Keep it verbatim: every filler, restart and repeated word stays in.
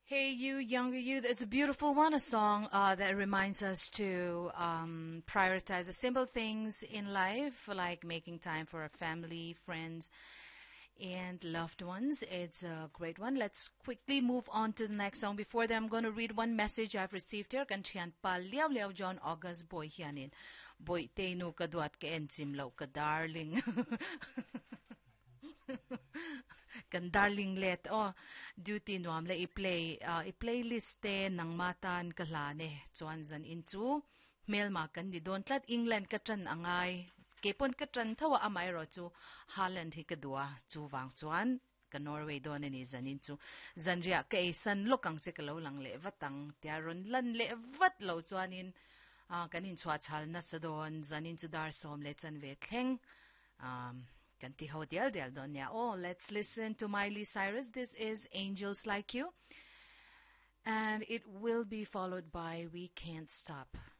Hey, you, younger youth. It's a beautiful one, a song uh, that reminds us to um, prioritize the simple things in life, like making time for our family, friends, and loved ones. It's a great one. Let's quickly move on to the next song. Before that, I'm going to read one message I've received here. Kan chian pa liao liao John August boy hianin. Boy te nu kaduat ka enzim lau ka darling. Kan darling let oh duty nuam le i-play uh, i-playlist te ng matan kalane chuan zan inchu melma kan di don tlat England katran angay kepon katran thawa amai ro chu Holland hi kadua chu wang chuan ka Norway don ni zan inchu zanria ka san lokang se kalo lang le watang tiaron lan le wat lo chuan in uh, kanin chwa chal na sadon zan inchu dar som le chan ve thleng um Kantiho dial dial donya. Oh, let's listen to Miley Cyrus. This is Angels Like You. And it will be followed by We Can't Stop.